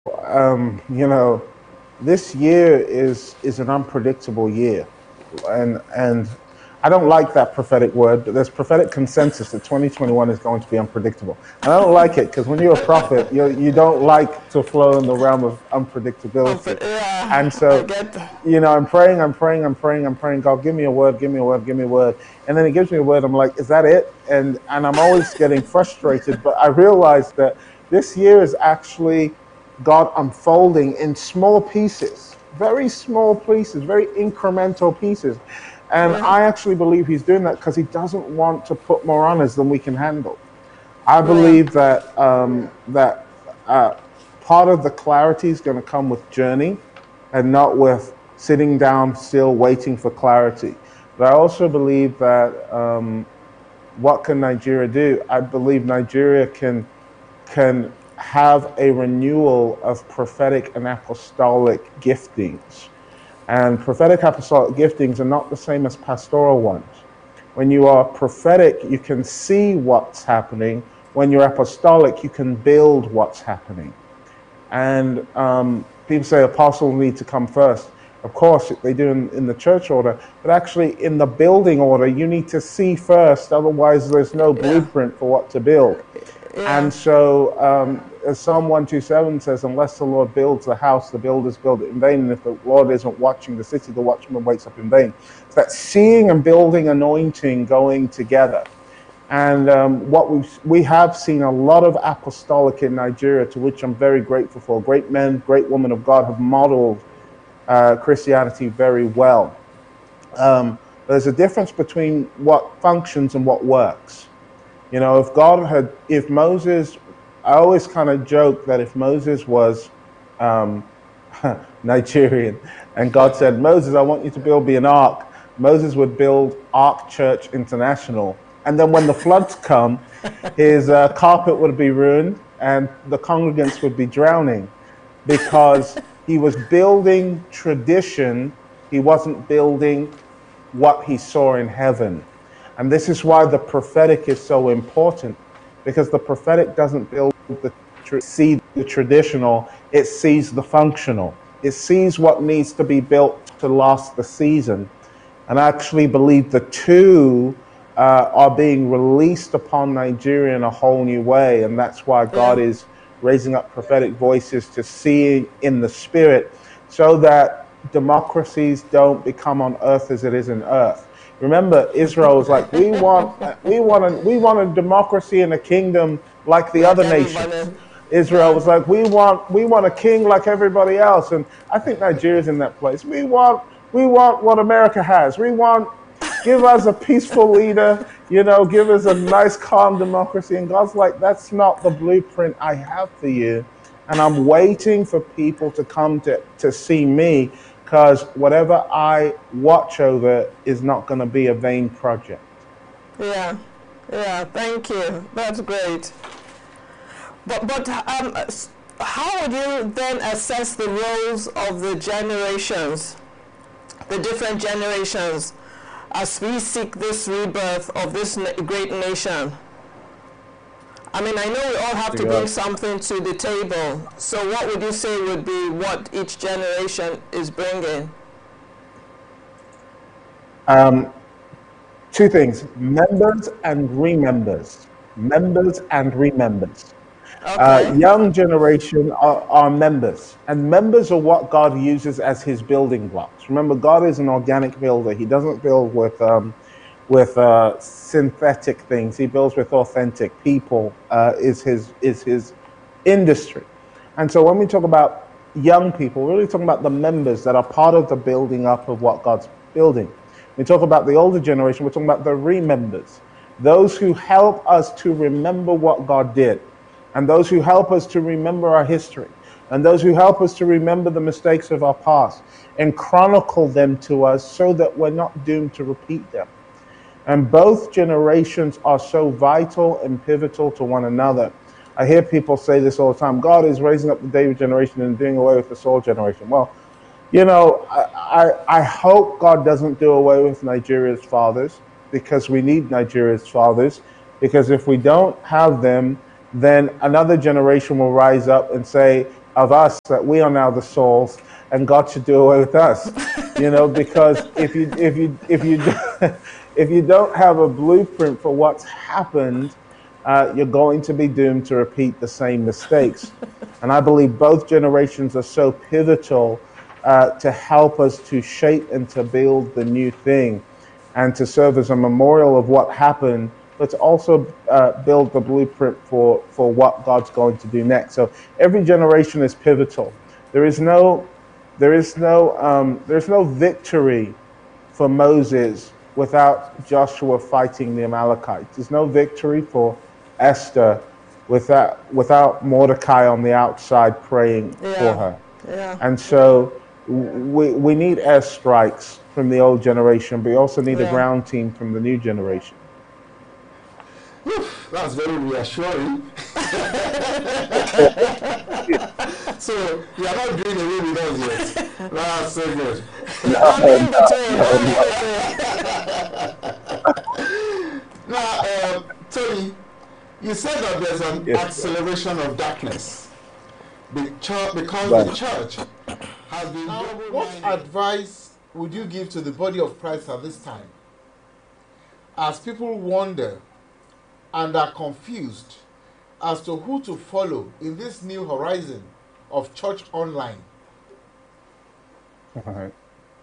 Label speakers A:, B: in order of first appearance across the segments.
A: You know, this year is an unpredictable year, and I don't like that prophetic word, but there's prophetic consensus that 2021 is going to be unpredictable. And I don't like it because when you're a prophet, you don't like to flow in the realm of unpredictability. And
B: Yeah, I
A: so,
B: get that.
A: I'm praying, I'm praying, I'm praying, I'm praying. God, give me a word, give me a word, give me a word. And then He gives me a word. I'm like, is that it? And I'm always getting frustrated. But I realize that this year is actually God unfolding in small pieces, very small pieces, very incremental pieces. And
B: Yeah,
A: I actually believe He's doing that because He doesn't want to put more on us than we can handle. I
B: yeah,
A: believe that uh, part of the clarity is going to come with journey, and not with sitting down still waiting for clarity. But I also believe that what can Nigeria do? I believe Nigeria can have a renewal of prophetic and apostolic giftings. And prophetic apostolic giftings are not the same as pastoral ones. When you are prophetic, you can see what's happening. When you're apostolic, you can build what's happening. And people say apostles need to come first. Of course, they do in the church order, but actually in the building order, you need to see first. Otherwise, there's no
B: yeah,
A: blueprint for what to build.
B: yeah,
A: And so, as Psalm 127 says, unless the Lord builds the house, the builders build it in vain. And if the Lord isn't watching the city, the watchman wakes up in vain. It's that seeing and building anointing going together. And what we have seen a lot of apostolic in Nigeria, to which I'm very grateful for. Great men, great women of God have modeled Christianity very well. There's a difference between what functions and what works. If Moses, I always kind of joke that if Moses was um, Nigerian and God said, Moses, I want you to build me an ark, Moses would build Ark Church International. And then when the floods come, his carpet would be ruined and the congregants would be drowning because he was building tradition, he wasn't building what he saw in heaven. And this is why the prophetic is so important, because the prophetic doesn't build see the traditional, it sees the functional. It sees what needs to be built to last the season. And I actually believe the two are being released upon Nigeria in a whole new way. And that's why God
B: yeah,
A: is raising up prophetic voices to see in the spirit, so that democracies don't become on earth as it is in earth. Remember, Israel was like, we want a democracy and a kingdom like the
B: like
A: other nations.
B: everybody.
A: Israel
B: Yeah,
A: was like, we want a king like everybody else. And I think Nigeria's in that place. We want what America has. Give us a peaceful leader, give us a nice, calm democracy. And God's like, that's not the blueprint I have for you. And I'm waiting for people to come to see me, because whatever I watch over is not going to be a vain project.
B: yeah, yeah. Thank you. That's great. But how would you then assess the roles of the generations, the different generations, as we seek this rebirth of this great nation? I mean, I know we all have
A: To
B: to bring
A: God.
B: something to the table. So what would you say would be what each generation is bringing?
A: Um, Two things: members and remembers. Members and remembers.
B: Okay.
A: Young generation are members, and members are what God uses as His building blocks. Remember, God is an organic builder. He doesn't build with synthetic things. He builds with authentic people. Is his industry, and so when we talk about young people, we're really talking about the members that are part of the building up of what God's building. We talk about the older generation. We're talking about the remembers, those who help us to remember what God did, and those who help us to remember our history, and those who help us to remember the mistakes of our past and chronicle them to us so that we're not doomed to repeat them. And both generations are so vital and pivotal to one another. I hear people say this all the time: God is raising up the David generation and doing away with the Saul generation. Well, I hope God doesn't do away with Nigeria's fathers, because we need Nigeria's fathers. Because if we don't have them, then another generation will rise up and say, of us that we are now the Sauls and God should do away with us. Because if you if you don't have a blueprint for what's happened, you're going to be doomed to repeat the same mistakes. And I believe both generations are so pivotal to help us to shape and to build the new thing and to serve as a memorial of what happened, but to also build the blueprint for what God's going to do next. So every generation is pivotal. There's no victory for Moses without Joshua fighting the Amalekites. There's no victory for Esther without Mordecai on the outside praying for her.
B: Yeah.
A: And so we need airstrikes from the old generation, but we also need a ground team from the new generation.
C: That's very reassuring. So you are not doing away with us yet. That's so good. Now, Tony, you said that there's an acceleration of darkness because the church has been. Now, what advice would you give to the body of Christ at this time, as people wonder and are confused as to who to follow in this new horizon of church online?
A: Right.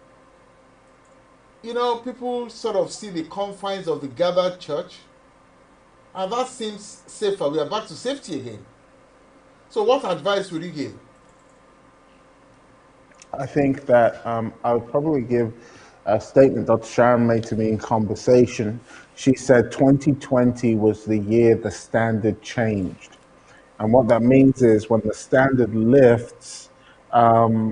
C: People sort of see the confines of the gathered church, and that seems safer. We are back to safety again. So what advice would you give?
A: I think that I would probably give a statement Dr. Sharon made to me in conversation. She said 2020 was the year the standard changed. And what that means is when the standard lifts, because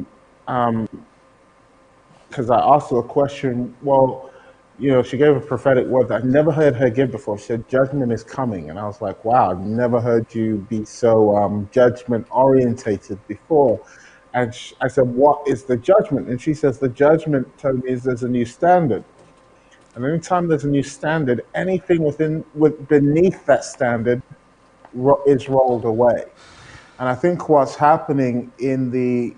A: I asked her a question, she gave a prophetic word that I'd never heard her give before. She said, judgment is coming. And I was like, wow, I've never heard you be so judgment orientated before. And I said, what is the judgment? And she says, the judgment, Tony, is there's a new standard. And anytime there's a new standard, anything beneath that standard is rolled away. And I think what's happening in the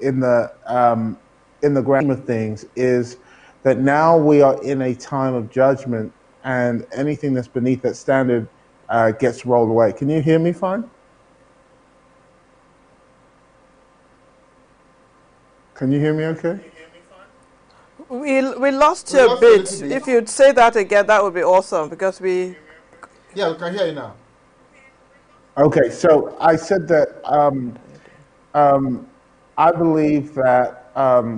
A: grand of things is that now we are in a time of judgment, and anything that's beneath that standard gets rolled away. Can you hear me fine? Can you hear me okay?
B: We lost you a bit. If you'd say that again, that would be awesome, because we...
C: Yeah, we can hear you now.
A: Okay, so I said that I believe that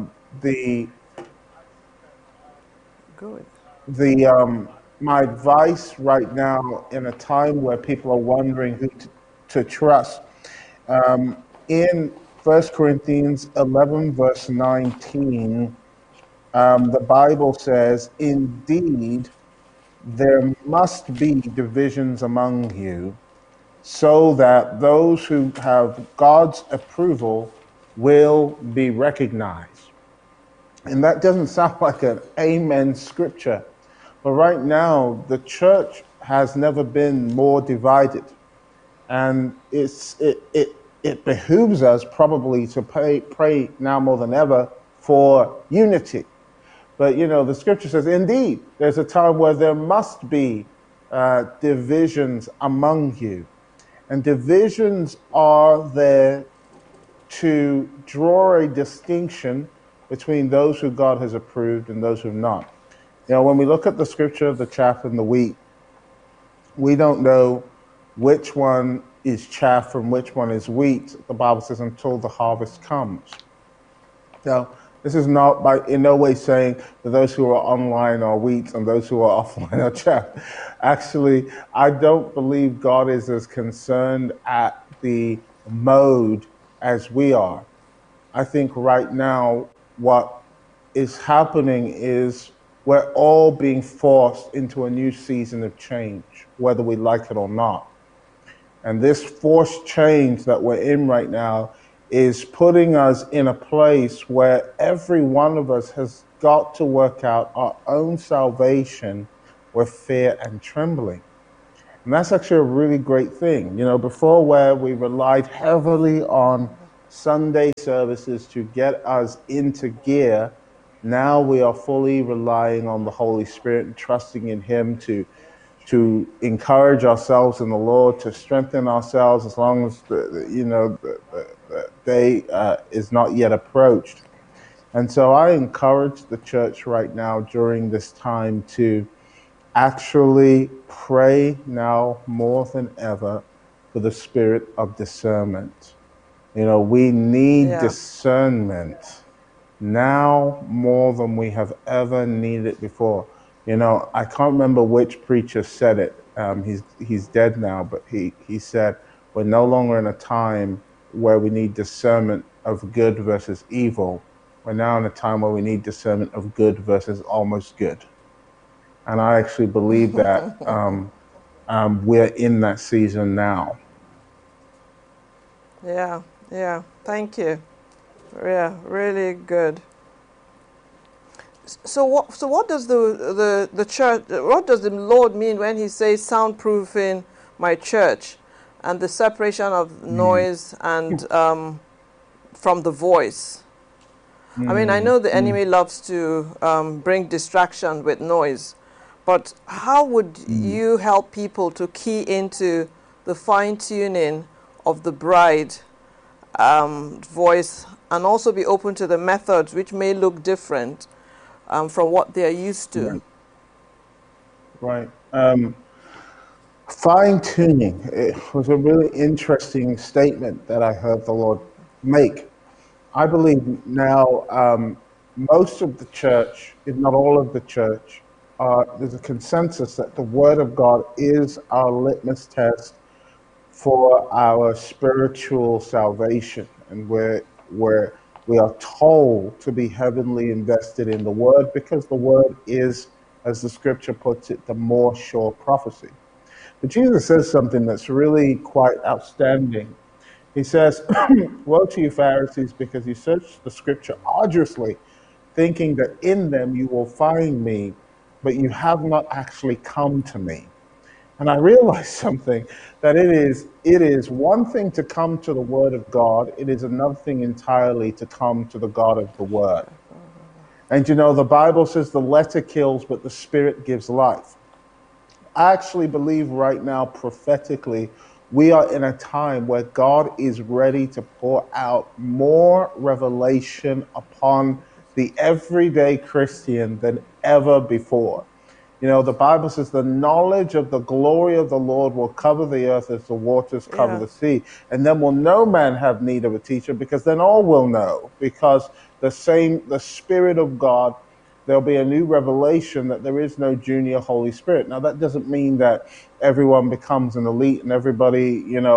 A: my advice right now, in a time where people are wondering who to trust, in 1 Corinthians 11, verse 19, the Bible says, indeed, there must be divisions among you, so that those who have God's approval will be recognized. And that doesn't sound like an amen scripture, but right now the church has never been more divided, and it behooves us probably to pray now more than ever for unity. But the scripture says, indeed, there's a time where there must be divisions among you. And divisions are there to draw a distinction between those who God has approved and those who have not. When we look at the scripture of the chaff and the wheat, we don't know which one is chaff and which one is wheat, the Bible says, until the harvest comes. Now, this is not in no way saying that those who are online are wheat and those who are offline are chaff. Actually, I don't believe God is as concerned at the mode as we are. I think right now what is happening is we're all being forced into a new season of change, whether we like it or not. And this forced change that we're in right now is putting us in a place where every one of us has got to work out our own salvation with fear and trembling. And that's actually a really great thing. Before, where we relied heavily on Sunday services to get us into gear. Now we are fully relying on the Holy Spirit and trusting in Him to encourage ourselves in the Lord, to strengthen ourselves as long as the day is not yet approached. And so I encourage the church right now during this time to actually pray now more than ever for the spirit of discernment. We need discernment now more than we have ever needed it before. I can't remember which preacher said it. He's dead now, but he said, we're no longer in a time where we need discernment of good versus evil. We're now in a time where we need discernment of good versus almost good. And I actually believe that we're in that season now.
B: Yeah, thank you. Yeah, really good. So what does the church, what does the Lord mean when He says soundproofing my church and the separation of noise and from the voice? I mean, I know the enemy loves to bring distraction with noise, but how would you help people to key into the fine-tuning of the bride voice, and also be open to the methods which may look different from what they are used to?
A: Right. Fine-tuning. It was a really interesting statement that I heard the Lord make. I believe now most of the church, if not all of the church, there's a consensus that the Word of God is our litmus test for our spiritual salvation, and where we are told to be heavenly invested in the Word, because the Word is, as the Scripture puts it, the more sure prophecy. But Jesus says something that's really quite outstanding. He says, woe to you Pharisees, because you search the Scripture arduously, thinking that in them you will find me, but you have not actually come to me. And I realized something, that it is one thing to come to the Word of God. It is another thing entirely to come to the God of the Word. And the Bible says the letter kills, but the Spirit gives life. I actually believe right now, prophetically, we are in a time where God is ready to pour out more revelation upon the everyday Christian than ever before. The Bible says the knowledge of the glory of the Lord will cover the earth as the waters cover the sea. And then will no man have need of a teacher, because then all will know, because the Spirit of God, there'll be a new revelation that there is no junior Holy Spirit. Now, that doesn't mean that everyone becomes an elite and everybody,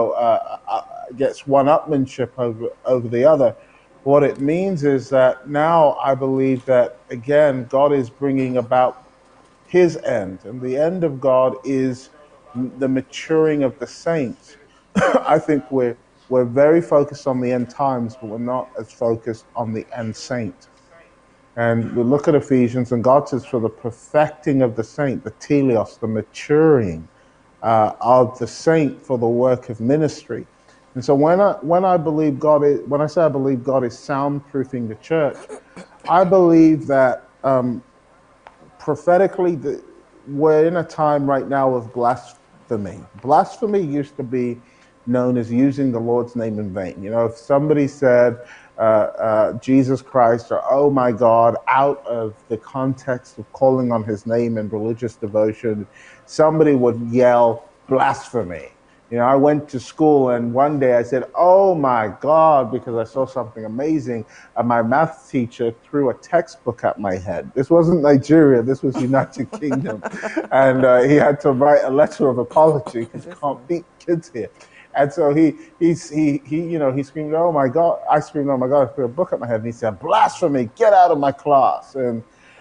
A: gets one-upmanship over the other. What it means is that now I believe that, again, God is bringing about His end, and the end of God is the maturing of the saints. I think we're very focused on the end times, but we're not as focused on the end saint. And we look at Ephesians, and God says for the perfecting of the saint, the teleos, the maturing of the saint for the work of ministry. And so when I believe God is, when I say I believe God is soundproofing the church, I believe that prophetically we're in a time right now of blasphemy. Blasphemy used to be known as using the Lord's name in vain. If somebody said Jesus Christ or oh my God out of the context of calling on His name in religious devotion, somebody would yell blasphemy. I went to school, and one day I said, oh my God, because I saw something amazing, and my math teacher threw a textbook at my head. This wasn't Nigeria, this was United Kingdom. And he had to write a letter of apology because you can't beat kids here. And so he screamed, oh my God. I screamed, oh my God, I threw a book at my head. And he said, blasphemy, get out of my class. And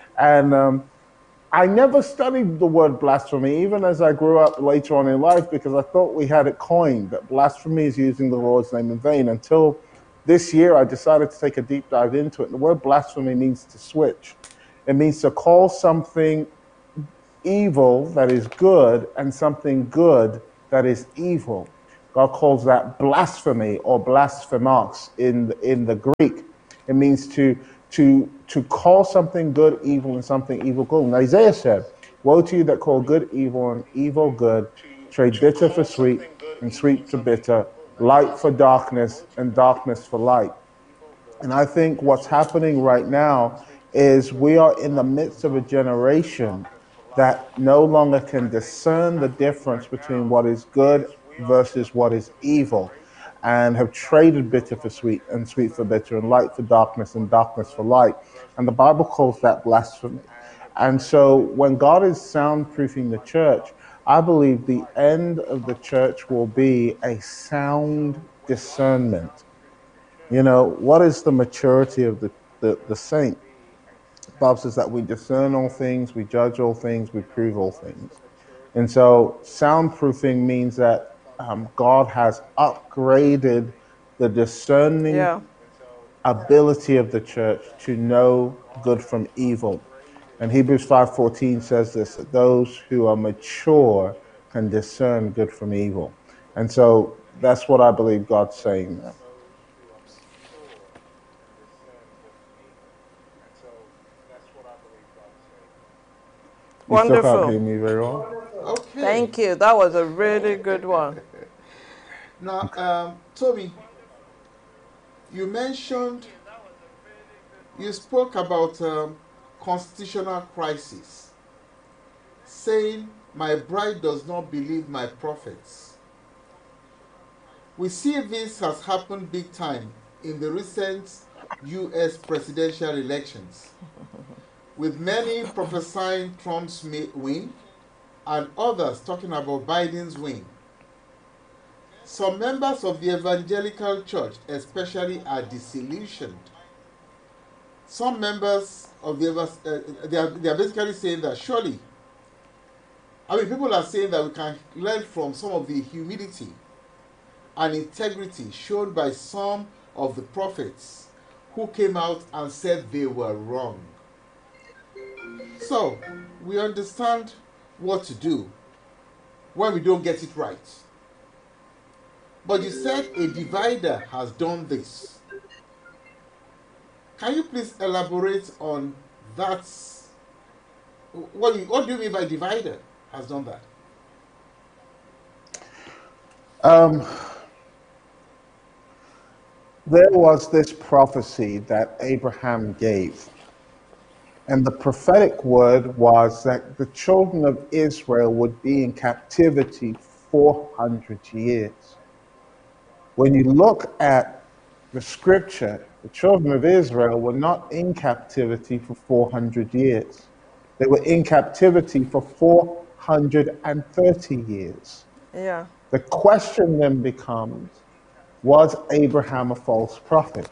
A: I never studied the word blasphemy, even as I grew up later on in life, because I thought we had it coined, that blasphemy is using the Lord's name in vain. Until this year, I decided to take a deep dive into it. And the word blasphemy means to switch. It means to call something evil that is good and something good that is evil. God calls that blasphemy or blasphemos in the Greek. It means to call something good evil and something evil good. And Isaiah said, "Woe to you that call good evil and evil good, trade bitter for sweet and sweet for bitter, light for darkness and darkness for light." And I think what's happening right now is we are in the midst of a generation that no longer can discern the difference between what is good versus what is evil, and have traded bitter for sweet and sweet for bitter and light for darkness and darkness for light. And the Bible calls that blasphemy. And so when God is soundproofing the church, I believe the end of the church will be a sound discernment. You know, what is the maturity of the saint? Bob says that we discern all things, we judge all things, we prove all things. And so soundproofing means that God has upgraded the discerning ability of the church to know good from evil. And Hebrews 5:14 says this, that those who are mature can discern good from evil. And so that's what I believe God's saying there.
B: Wonderful.
A: You still can't hear me very well?
C: Okay.
B: Thank you. That was a really good one.
C: Now, Toby, you spoke about constitutional crisis, saying, "My bride does not believe my prophets." We see this has happened big time in the recent U.S. presidential elections, with many prophesying Trump's win and others talking about Biden's win. Some members of the evangelical church especially are disillusioned. Some members of the they are basically saying that surely, people are saying that we can learn from some of the humility and integrity shown by some of the prophets who came out and said they were wrong. So, we understand what to do when we don't get it right. But you said a divider has done this. Can you please elaborate on that? What do you mean by divider has done that?
A: There was this prophecy that Abraham gave. And the prophetic word was that the children of Israel would be in captivity 400 years. When you look at the scripture, the children of Israel were not in captivity for 400 years. They were in captivity for 430 years.
B: Yeah.
A: The question then becomes, was Abraham a false prophet?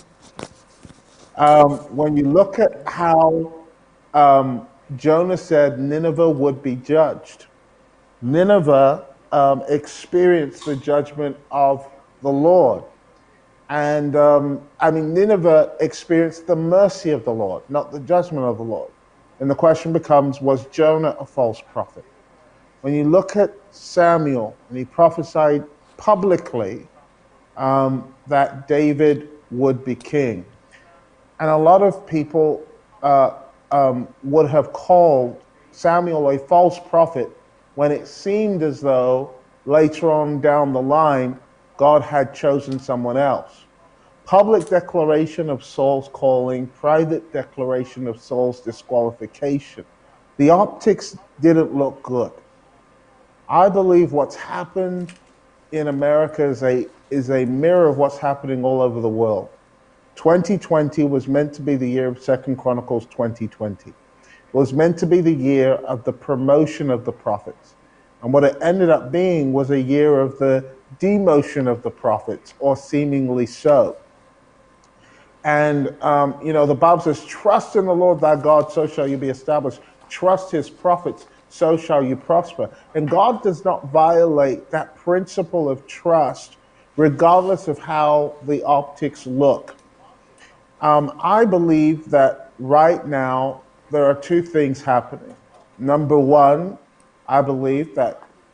A: When you look at how Jonah said Nineveh would be judged, Nineveh experienced the judgment of the Lord. And Nineveh experienced the mercy of the Lord, not the judgment of the Lord. And the question becomes, was Jonah a false prophet? When you look at Samuel, and he prophesied publicly that David would be king. And a lot of people would have called Samuel a false prophet when it seemed as though later on down the line, God had chosen someone else. Public declaration of Saul's calling, private declaration of Saul's disqualification. The optics didn't look good. I believe what's happened in America is a mirror of what's happening all over the world. 2020 was meant to be the year of 2 Chronicles 2020. It was meant to be the year of the promotion of the prophets. And what it ended up being was a year of the demotion of the prophets, or seemingly so. And, the Bible says, trust in the Lord thy God, so shall you be established. Trust his prophets, so shall you prosper. And God does not violate that principle of trust, regardless of how the optics look. I believe that right now there are two things happening. Number one, I believe that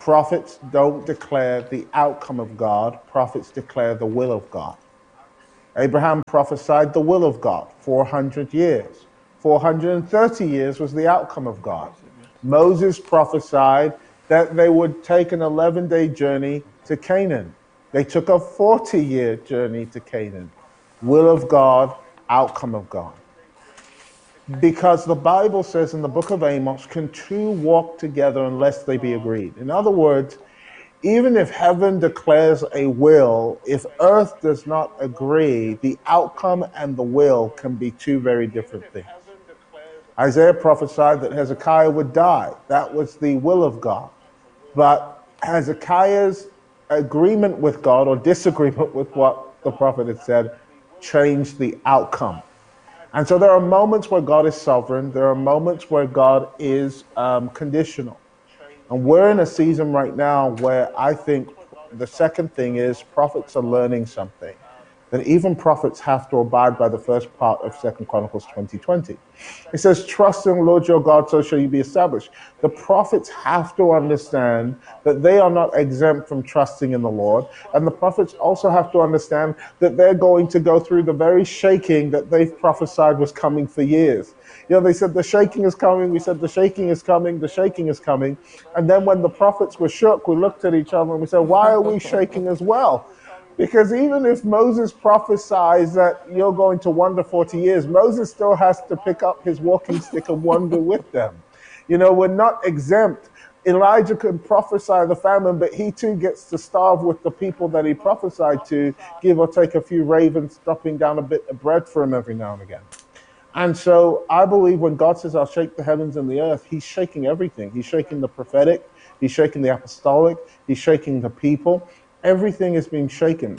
A: Prophets don't declare the outcome of God. Prophets declare the will of God. Abraham prophesied the will of God, 400 years. 430 years was the outcome of God. Moses prophesied that they would take an 11-day journey to Canaan. They took a 40-year journey to Canaan. Will of God, outcome of God. Because the Bible says in the book of Amos, can two walk together unless they be agreed? In other words, even if heaven declares a will, if earth does not agree, the outcome and the will can be two very different things. Isaiah prophesied that Hezekiah would die. That was the will of God. But Hezekiah's agreement with God or disagreement with what the prophet had said changed the outcome. And so there are moments where God is sovereign. There are moments where God is conditional. And we're in a season right now where I think the second thing is prophets are learning something. That even prophets have to abide by the first part of 2 Chronicles 20:20. It says, trust in the Lord your God, so shall you be established. The prophets have to understand that they are not exempt from trusting in the Lord. And the prophets also have to understand that they're going to go through the very shaking that they've prophesied was coming for years. You know, they said the shaking is coming. We said the shaking is coming. The shaking is coming. And then when the prophets were shook, we looked at each other and we said, why are we shaking as well? Because even if Moses prophesies that you're going to wander 40 years, Moses still has to pick up his walking stick and wander with them. You know, we're not exempt. Elijah could prophesy the famine, but he too gets to starve with the people that he prophesied to, give or take a few ravens dropping down a bit of bread for him every now and again. And so I believe when God says, I'll shake the heavens and the earth, he's shaking everything. He's shaking the prophetic, he's shaking the apostolic, he's shaking the people. Everything is being shaken.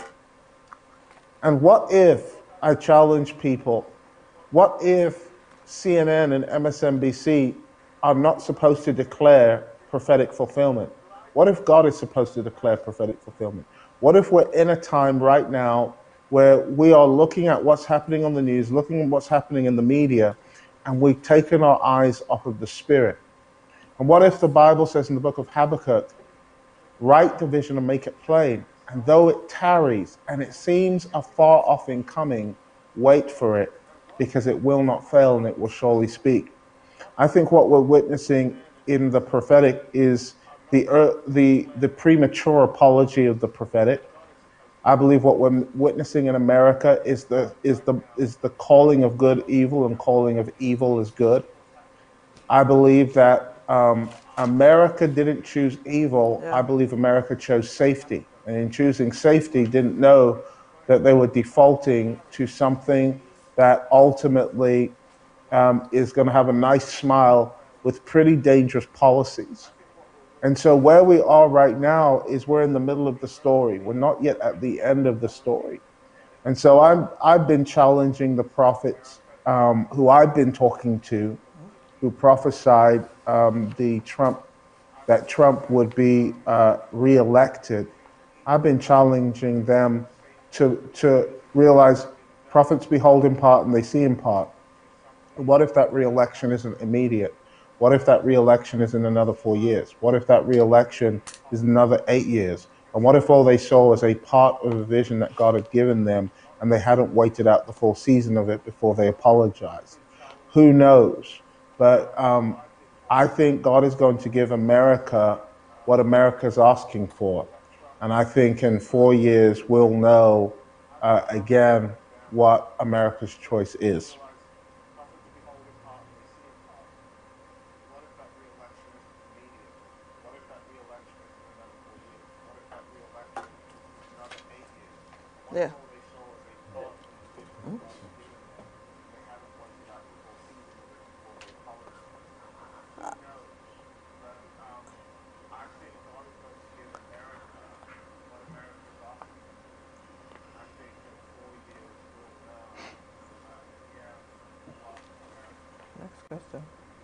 A: And what if, I challenge people, what if CNN and MSNBC are not supposed to declare prophetic fulfillment? What if God is supposed to declare prophetic fulfillment? What if we're in a time right now where we are looking at what's happening on the news, looking at what's happening in the media, and we've taken our eyes off of the Spirit? And what if the Bible says in the book of Habakkuk, write the vision and make it plain, and though it tarries and it seems afar off in coming, wait for it, because it will not fail and it will surely speak. I think what we're witnessing in the prophetic is the premature apology of the prophetic. I believe what we're witnessing in America is the calling of good evil and calling of evil as good. I believe that America didn't choose evil. Yeah. I believe America chose safety. And in choosing safety, didn't know that they were defaulting to something that ultimately is going to have a nice smile with pretty dangerous policies. And so where we are right now is we're in the middle of the story. We're not yet at the end of the story. And so I've been challenging the prophets who I've been talking to, who prophesied that Trump would be reelected. I've been challenging them to realize prophets behold in part and they see in part. What if that reelection isn't immediate? What if that reelection is in another 4 years? What if that reelection is another 8 years? And what if all they saw was a part of a vision that God had given them and they hadn't waited out the full season of it before they apologized? Who knows? But I think God is going to give America what America's asking for. And I think in 4 years, we'll know again what America's choice is.
B: Yeah. Next question.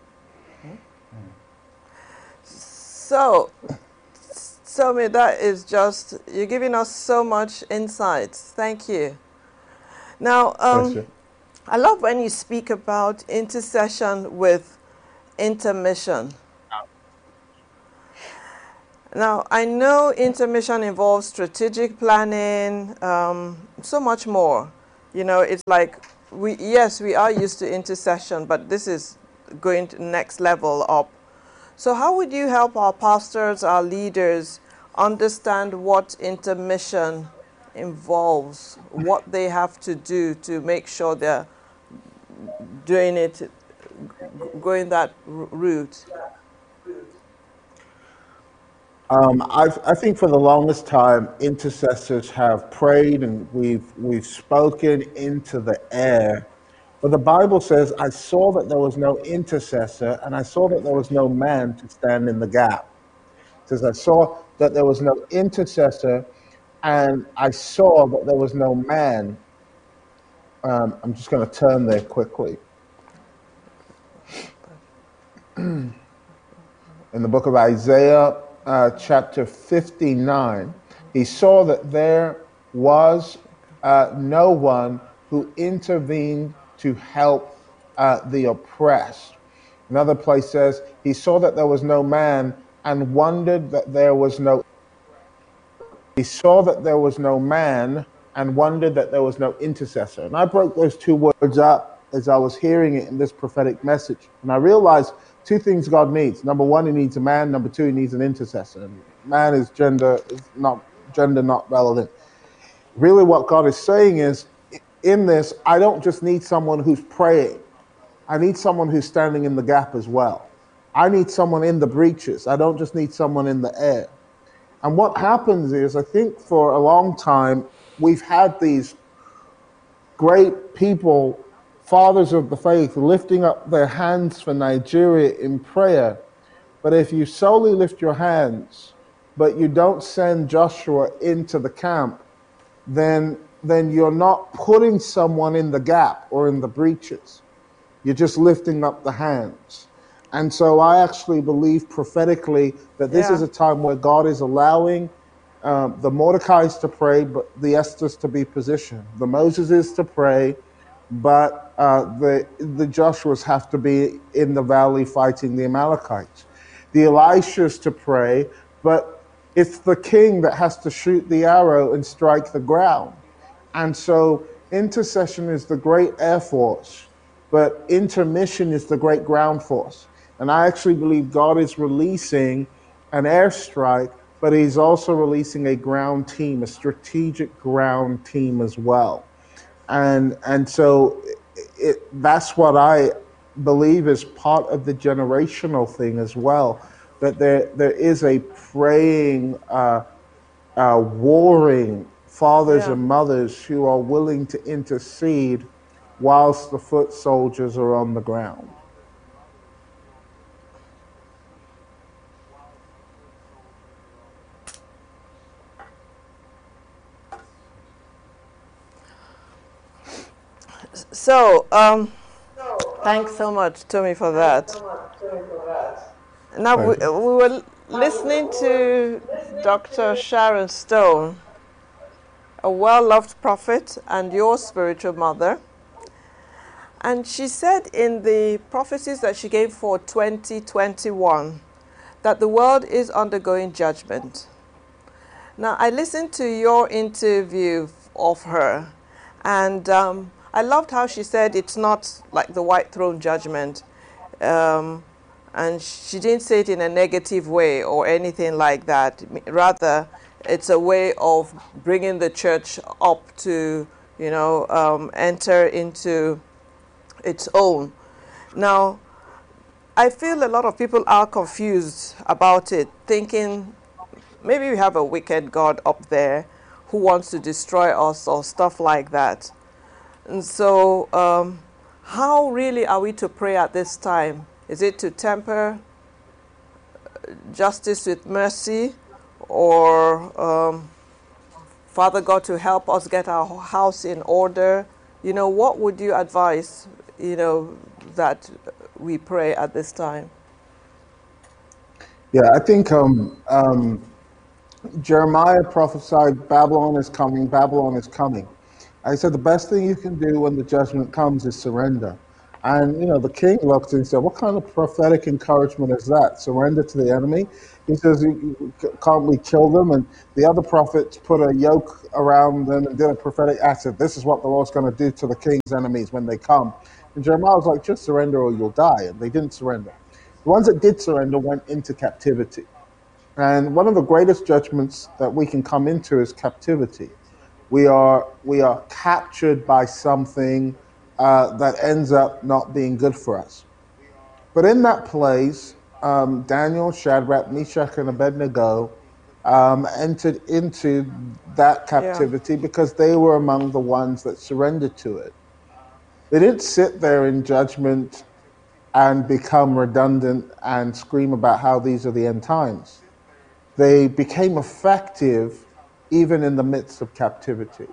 B: So that is just, you're giving us so much insights. Thank you. Now, I love when you speak about intercession with intermission. Now, I know intermission involves strategic planning, so much more. You know, it's like, yes, we are used to intercession, but this is going to next level up. So how would you help our pastors, our leaders, understand what intermission involves, what they have to do to make sure they're doing it, going that route?
A: I think for the longest time, intercessors have prayed and we've spoken into the air. But the Bible says, I saw that there was no intercessor and I saw that there was no man to stand in the gap. It says, I saw that there was no intercessor and I saw that there was no man. I'm just going to turn there quickly. In the book of Isaiah, chapter 59, he saw that there was no one who intervened to help the oppressed. Another place says, he saw that there was no man and wondered that there was no. He saw that there was no man and wondered that there was no intercessor. And I broke those two words up as I was hearing it in this prophetic message. And I realized two things God needs. Number one, he needs a man. Number two, he needs an intercessor. And man is gender not relevant. Really what God is saying is, in this, I don't just need someone who's praying. I need someone who's standing in the gap as well. I need someone in the breaches. I don't just need someone in the air. And what happens is, I think for a long time, we've had these great people, fathers of the faith, lifting up their hands for Nigeria in prayer. But if you solely lift your hands, but you don't send Joshua into the camp, then you're not putting someone in the gap or in the breaches. You're just lifting up the hands. And so I actually believe prophetically that this is a time where God is allowing the Mordecais to pray, but the Esthers to be positioned. The Moseses to pray, but the Joshuas have to be in the valley fighting the Amalekites. The Elishas to pray, but it's the king that has to shoot the arrow and strike the ground. And so intercession is the great air force, but intermission is the great ground force. And I actually believe God is releasing an airstrike, but he's also releasing a ground team, a strategic ground team as well. And so that's what I believe is part of the generational thing as well, that there is a praying, warring fathers and mothers who are willing to intercede whilst the foot soldiers are on the ground.
B: So, thanks so much, Tommy, for that. Now, we were listening to Dr. Sharon Stone, a well-loved prophet and your spiritual mother. And she said in the prophecies that she gave for 2021 that the world is undergoing judgment. Now, I listened to your interview of her, and I loved how she said it's not like the white throne judgment. And she didn't say it in a negative way or anything like that. Rather, it's a way of bringing the church up to, enter into its own. Now, I feel a lot of people are confused about it, thinking maybe we have a wicked God up there who wants to destroy us or stuff like that. And so how really are we to pray at this time? Is it to temper justice with mercy, or Father God to help us get our house in order? What would you advise, that we pray at this time?
A: Yeah, I think Jeremiah prophesied, Babylon is coming, Babylon is coming. I said the best thing you can do when the judgment comes is surrender. And, the king looked and said, what kind of prophetic encouragement is that? Surrender to the enemy? He says, can't we kill them? And the other prophets put a yoke around them and did a prophetic act. Said, this is what the Lord's going to do to the king's enemies when they come. And Jeremiah was like, just surrender or you'll die. And they didn't surrender. The ones that did surrender went into captivity. And one of the greatest judgments that we can come into is captivity. We are captured by something that ends up not being good for us. But in that place, Daniel, Shadrach, Meshach, and Abednego entered into that captivity because they were among the ones that surrendered to it. They didn't sit there in judgment and become redundant and scream about how these are the end times. They became effective even in the midst of captivity.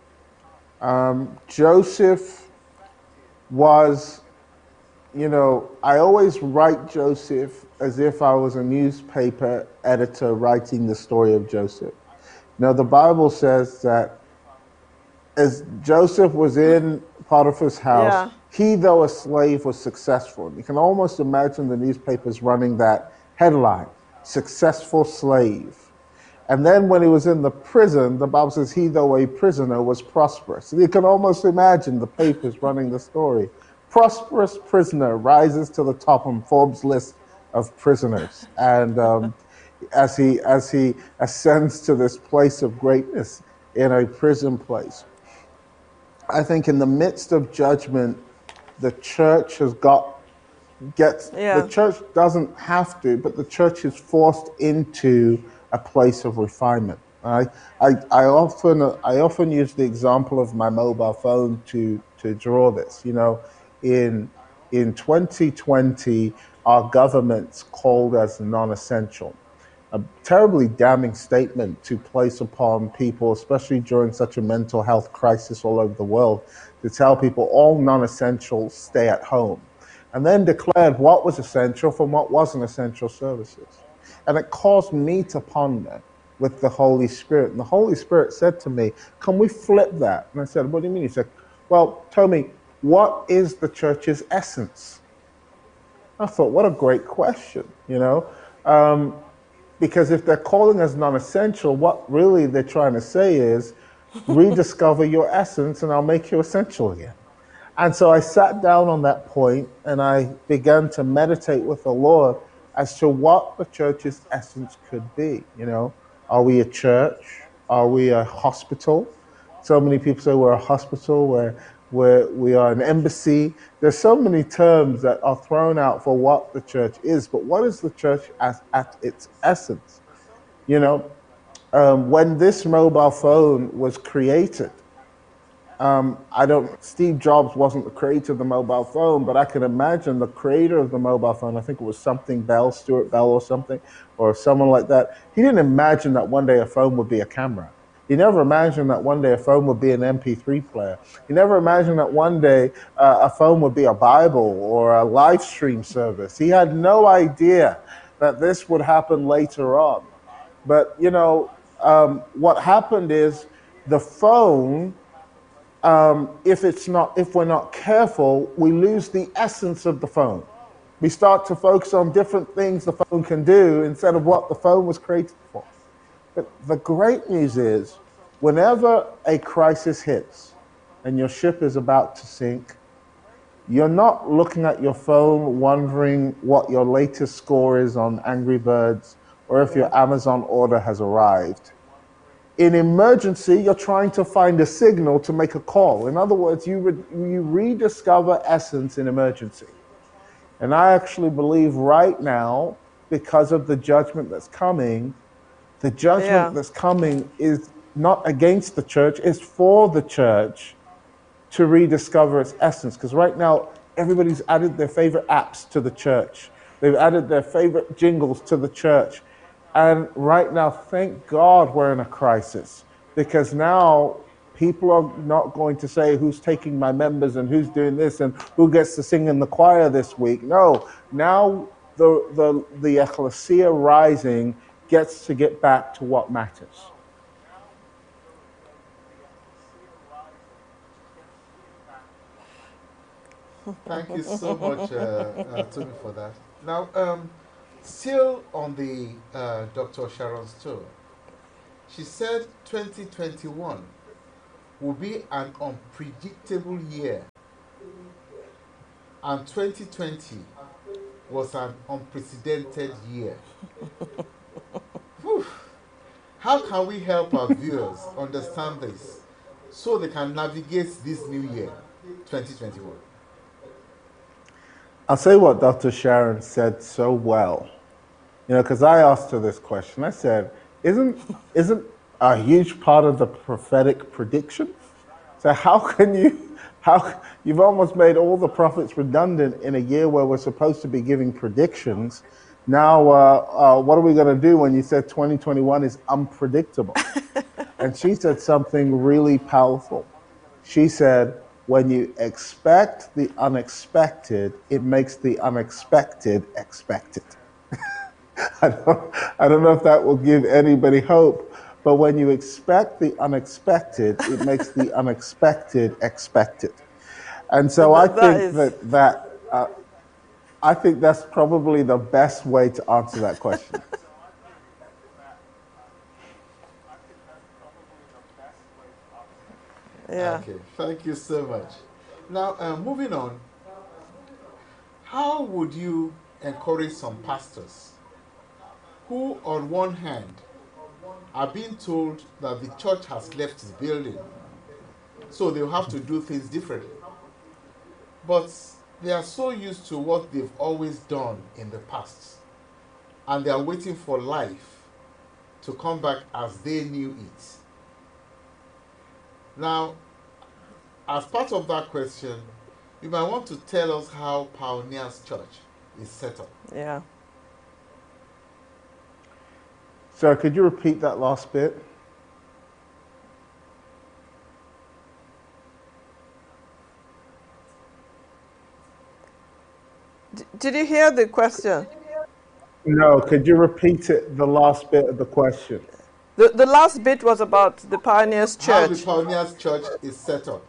A: Joseph was, I always write Joseph as if I was a newspaper editor writing the story of Joseph. The Bible says that as Joseph was in Potiphar's house, he, though a slave, was successful. You can almost imagine the newspapers running that headline, successful slave. And then when he was in the prison, the Bible says he, though a prisoner, was prosperous. And you can almost imagine the papers running the story. Prosperous prisoner rises to the top on Forbes' list of prisoners. And as he ascends to this place of greatness in a prison place, I think in the midst of judgment, the church the church doesn't have to, but the church is forced into a place of refinement. I often use the example of my mobile phone to draw this. In 2020, our government's called us non-essential. A terribly damning statement to place upon people, especially during such a mental health crisis all over the world, to tell people all non-essentials stay at home, and then declared what was essential from what wasn't essential services. And it caused me to ponder with the Holy Spirit. And the Holy Spirit said to me, can we flip that? And I said, what do you mean? He said, well, Tommy, what is the church's essence? I thought, what a great question, because if they're calling us non-essential, what really they're trying to say is, rediscover your essence and I'll make you essential again. And so I sat down on that point and I began to meditate with the Lord as to what the church's essence could be. Are we a church? Are we a hospital? So many people say we're a hospital, we are an embassy. There's so many terms that are thrown out for what the church is, but what is the church at its essence? When this mobile phone was created, Steve Jobs wasn't the creator of the mobile phone, but I can imagine the creator of the mobile phone, I think it was Stuart Bell or something, or someone like that. He didn't imagine that one day a phone would be a camera. He never imagined that one day a phone would be an MP3 player. He never imagined that one day a phone would be a Bible or a live stream service. He had no idea that this would happen later on. But, what happened is the phone, if we're not careful, we lose the essence of the phone. We start to focus on different things the phone can do instead of what the phone was created for. But the great news is, whenever a crisis hits and your ship is about to sink, you're not looking at your phone wondering what your latest score is on Angry Birds or if your Amazon order has arrived. In emergency, you're trying to find a signal to make a call. In other words, you rediscover essence in emergency. And I actually believe right now, because of the judgment that's coming, the judgment that's coming is not against the church, it's for the church to rediscover its essence. Because right now, everybody's added their favorite apps to the church. They've added their favorite jingles to the church. And right now, thank God we're in a crisis, because now people are not going to say who's taking my members and who's doing this and who gets to sing in the choir this week. No, now the ecclesia rising gets to get back to what matters.
C: Thank you so much, Tony, for that. Now, still on the Dr. Sharon's tour, she said 2021 will be an unpredictable year, and 2020 was an unprecedented year. How can we help our viewers understand this so they can navigate this new year, 2021?
A: I'll say what Dr. Sharon said so well. You know, because I asked her this question. I said, isn't a huge part of the prophetic prediction? So you've almost made all the prophets redundant in a year where we're supposed to be giving predictions. Now, what are we going to do when you said 2021 is unpredictable? And she said something really powerful. She said, when you expect the unexpected, it makes the unexpected expected. I don't know if that will give anybody hope, but when you expect the unexpected, it makes the unexpected expected. And so I think that's probably the best way to answer that question.
B: Yeah.
C: Okay, thank you so much. Now, moving on, how would you encourage some pastors who, on one hand, are being told that the church has left its building, so they'll have to do things differently, but they are so used to what they've always done in the past, and they are waiting for life to come back as they knew it? Now, as part of that question, you might want to tell us how Pioneers Church is set up.
B: Yeah.
A: Sir, could you repeat that last bit?
B: Did you hear the question?
A: No, could you repeat it, the last bit of the question?
B: The last bit was about the Pioneers Church.
C: How the Pioneers Church is set up.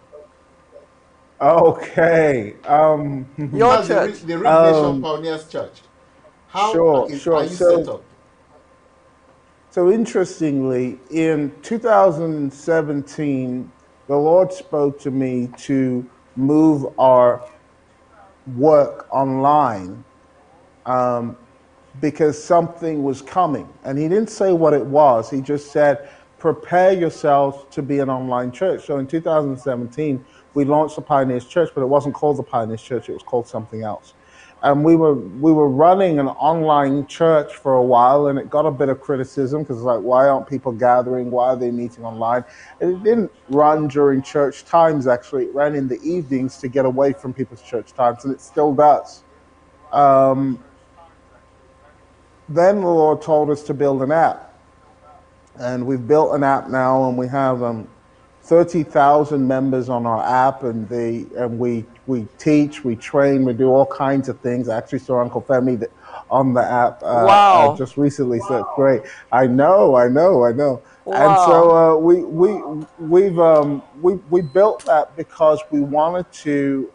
A: Okay.
B: Your church.
C: The Nation Pioneers Church. How are you set up?
A: So interestingly, in 2017, the Lord spoke to me to move our work online because something was coming. And he didn't say what it was. He just said, prepare yourselves to be an online church. So in 2017, we launched the Pioneers Church, but it wasn't called the Pioneers Church. It was called something else. And we were running an online church for a while, and it got a bit of criticism because it's like, why aren't people gathering? Why are they meeting online? And it didn't run during church times, actually. It ran in the evenings to get away from people's church times, and it still does. Then the Lord told us to build an app. And we've built an app now, and we have 30,000 members on our app, and we teach, we train, we do all kinds of things. I actually saw Uncle Femi on the app just recently, so it's great. I know.
B: Wow.
A: And so we built that because we wanted to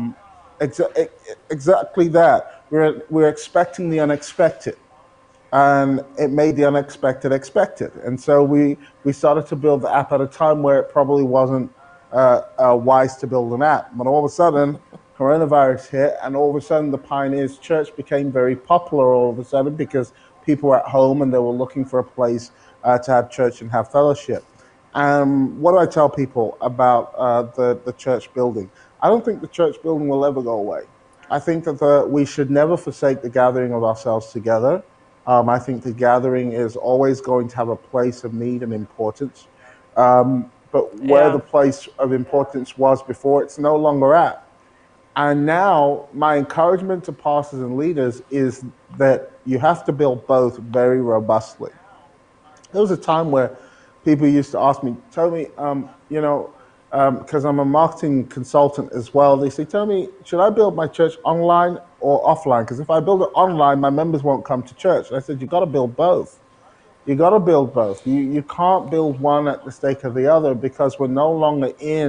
A: exactly that. We're expecting the unexpected. And it made the unexpected expected. And so we started to build the app at a time where it probably wasn't wise to build an app. But all of a sudden, coronavirus hit, and all of a sudden the Pioneers Church became very popular all of a sudden because people were at home and they were looking for a place to have church and have fellowship. What do I tell people about the church building? I don't think the church building will ever go away. I think that we should never forsake the gathering of ourselves together. I think the gathering is always going to have a place of need and importance. But where the place of importance was before, it's no longer at. And now my encouragement to pastors and leaders is that you have to build both very robustly. There was a time where people used to ask me, tell me, because I'm a marketing consultant as well, they say, tell me, should I build my church online or offline? Because if I build it online, my members won't come to church. And I said, you've got to build both. You can't build one at the stake of the other, because we're no longer in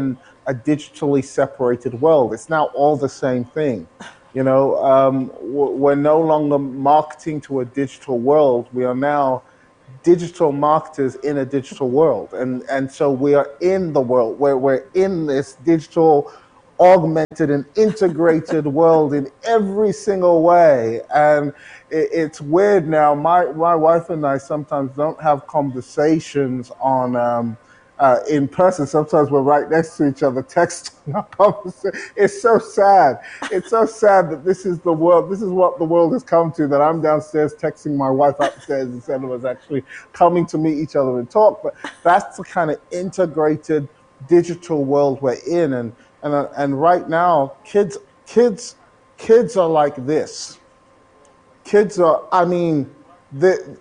A: a digitally separated world. It's now all the same thing. You know, we're no longer marketing to a digital world. We are now digital marketers in a digital world. And so we are in the world where we're in this digital augmented and integrated world in every single way. And it's weird now. My wife and I sometimes don't have conversations on in person. Sometimes we're right next to each other texting our conversation. It's so sad. It's so sad that this is the world. This is what the world has come to, that I'm downstairs texting my wife upstairs instead of us actually coming to meet each other and talk. But that's the kind of integrated digital world we're in. And right now, kids are like this. Kids are, I mean, the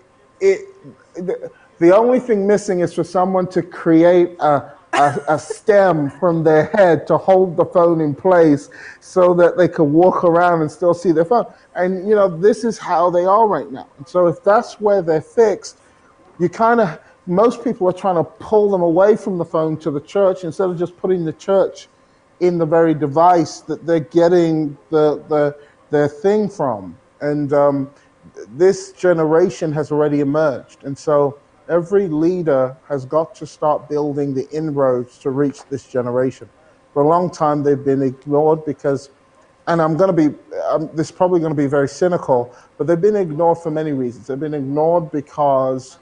A: only thing missing is for someone to create a stem from their head to hold the phone in place so that they can walk around and still see their phone. And, you know, this is how they are right now. And so if that's where they're fixed, most people are trying to pull them away from the phone to the church instead of just putting the church in the very device that they're getting their thing from. And this generation has already emerged. And so every leader has got to start building the inroads to reach this generation. For a long time, they've been ignored because, and this is probably going to be very cynical, but they've been ignored for many reasons. They've been ignored because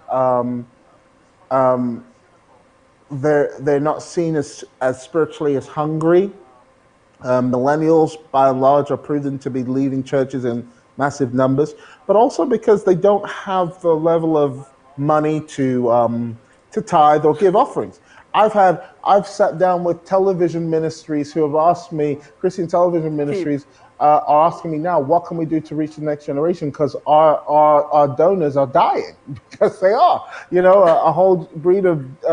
A: they're not seen as spiritually as hungry. Millennials, by and large, are proven to be leaving churches in massive numbers, but also because they don't have the level of money to tithe or give offerings. I've sat down with television ministries who have asked me, Christian television ministries are asking me now, what can we do to reach the next generation? Because our donors are dying, because they are. You know, a whole breed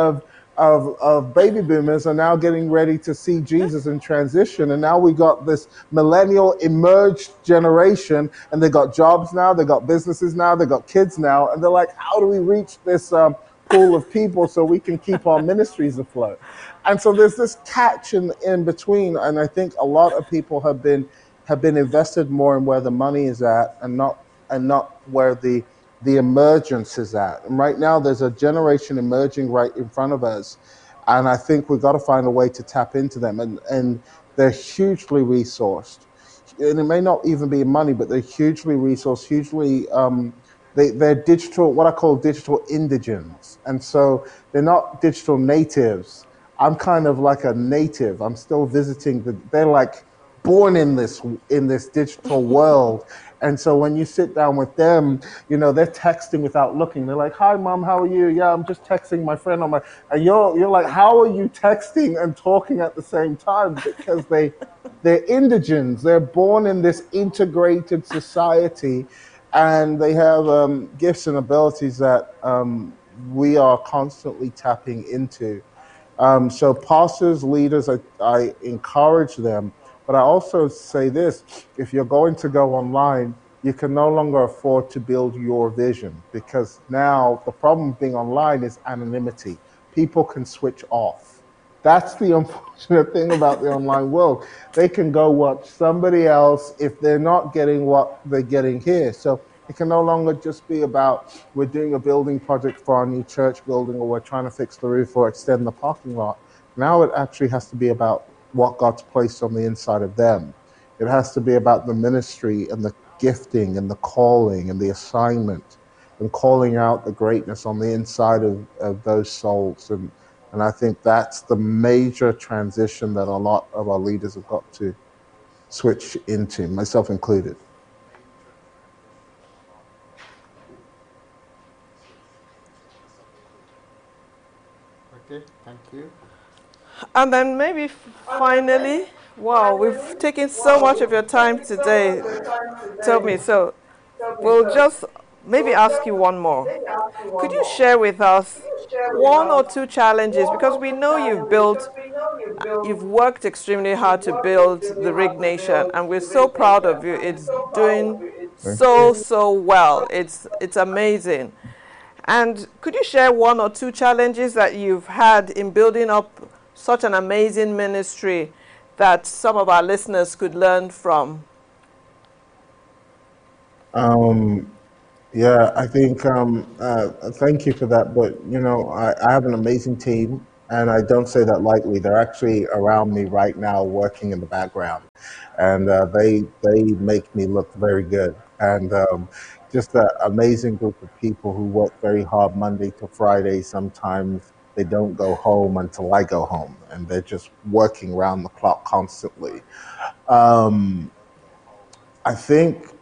A: of baby boomers are now getting ready to see Jesus in transition. And now we got this millennial emerged generation, and they got jobs now, they got businesses now, they got kids now. And they're like, how do we reach this pool of people so we can keep our ministries afloat? And so there's this catch in between. And I think a lot of people have been invested more in where the money is at and not where the emergence is at. And right now there's a generation emerging right in front of us. And I think we've got to find a way to tap into them. And they're hugely resourced. And it may not even be money, but they're hugely resourced, hugely, they're digital, what I call digital indigents. And so they're not digital natives. I'm kind of like a native. I'm still visiting, they're like born in this digital world. And so when you sit down with them, you know, they're texting without looking. They're like, hi, Mom, how are you? Yeah, I'm just texting my friend. And you're like, how are you texting and talking at the same time? Because they're indigents. They're born in this integrated society, and they have gifts and abilities that we are constantly tapping into. So pastors, leaders, I encourage them. But I also say this, if you're going to go online, you can no longer afford to build your vision, because now the problem with being online is anonymity. People can switch off. That's the unfortunate thing about the online world. They can go watch somebody else if they're not getting what they're getting here. So it can no longer just be about, we're doing a building project for our new church building, or we're trying to fix the roof or extend the parking lot. Now it actually has to be about what God's placed on the inside of them. It has to be about the ministry and the gifting and the calling and the assignment, and calling out the greatness on the inside of those souls. And I think that's the major transition that a lot of our leaders have got to switch into, myself included.
C: Okay, thank you.
B: And then maybe finally, wow, we've taken so much of your time today, Tomi. So we'll just maybe ask you one more. Could you share with us one or two challenges? Because we know you've worked extremely hard to build the Rig Nation, and we're so proud of you. It's doing so well. It's amazing. And could you share one or two challenges that you've had in building up such an amazing ministry that some of our listeners could learn from?
A: Yeah, I think, thank you for that. But, I have an amazing team, and I don't say that lightly. They're actually around me right now working in the background, and they make me look very good. And just an amazing group of people who work very hard Monday to Friday. Sometimes they don't go home until I go home, and they're just working around the clock constantly. I think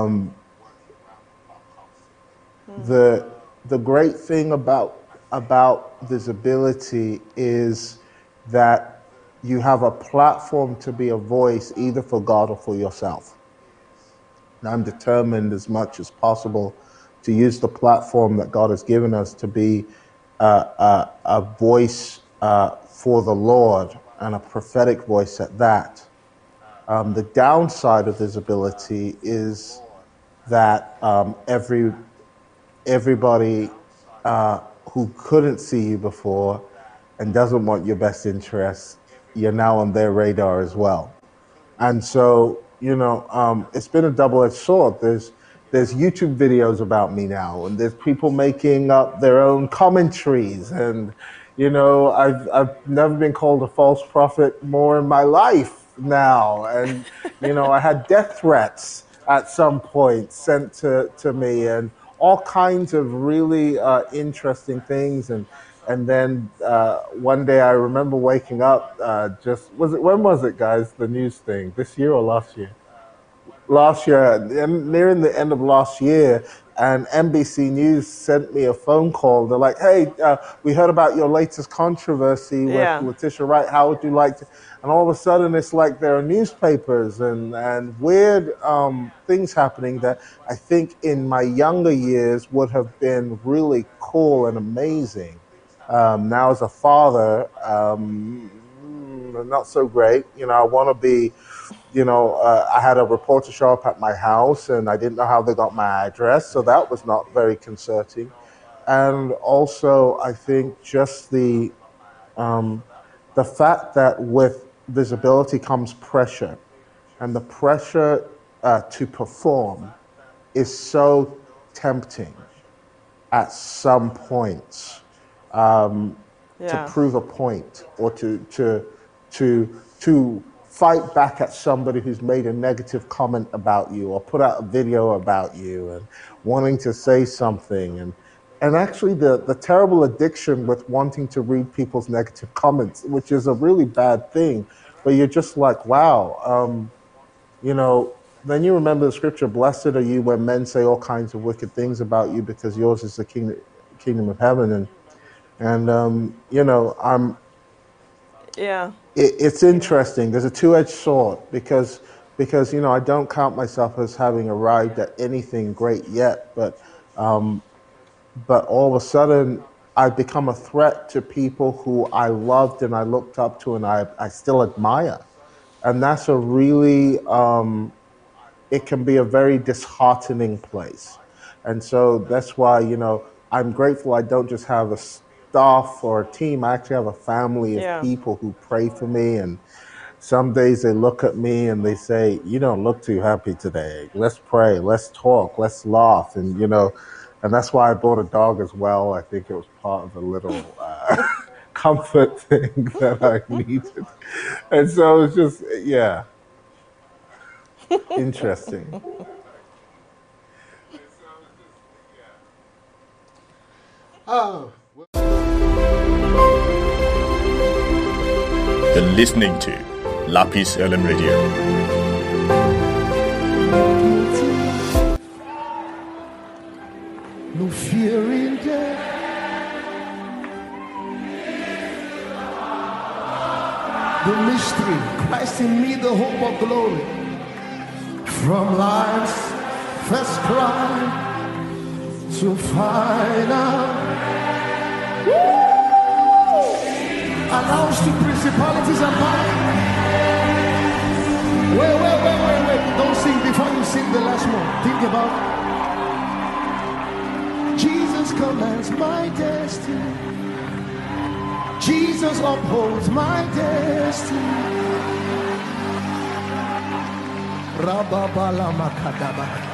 A: the great thing about visibility is that you have a platform to be a voice either for God or for yourself. And I'm determined as much as possible to use the platform that God has given us to be a voice for the Lord, and a prophetic voice at that. The downside of visibility is that everybody who couldn't see you before and doesn't want your best interests, you're now on their radar as well. And so, it's been a double-edged sword. There's YouTube videos about me now, and there's people making up their own commentaries. And, I've never been called a false prophet more in my life now. And, I had death threats at some point sent to me, and all kinds of really interesting things. And then one day I remember waking up, when was it, guys, the news thing? This year or last year? Last year, nearing the end of last year, and NBC News sent me a phone call. They're like, hey, we heard about your latest controversy with Letitia Wright. How would you like to? And all of a sudden, it's like there are newspapers and weird things happening that I think in my younger years would have been really cool and amazing. Now as a father, not so great. I want to be, I had a reporter show up at my house, and I didn't know how they got my address, so that was not very concerning. And also, I think just the fact that with visibility comes pressure, and the pressure to perform is so tempting at some points. To prove a point, or to fight back at somebody who's made a negative comment about you, or put out a video about you, and wanting to say something, and actually the terrible addiction with wanting to read people's negative comments, which is a really bad thing. But you're just like, wow, then you remember the scripture, blessed are you when men say all kinds of wicked things about you, because yours is the kingdom of heaven. It's interesting. There's a two-edged sword because I don't count myself as having arrived at anything great yet, but all of a sudden I've become a threat to people who I loved and I looked up to and I still admire, and that's a really it can be a very disheartening place. And so that's why I'm grateful I don't just have a staff or a team. I actually have a family of people who pray for me, and some days they look at me and they say, you don't look too happy today. Let's pray, let's talk, let's laugh. And and that's why I bought a dog as well. I think it was part of a little comfort thing that I needed. And so it's just, interesting.
D: You're listening to Lapis LM Radio.
E: No fear in death. The mystery, Christ in me, the hope of glory. From life's first cry to final. Announce to principalities and powers. Wait. Don't sing before you sing the last one. Think about it. Jesus commands my destiny. Jesus upholds my destiny. Rababala makadaba.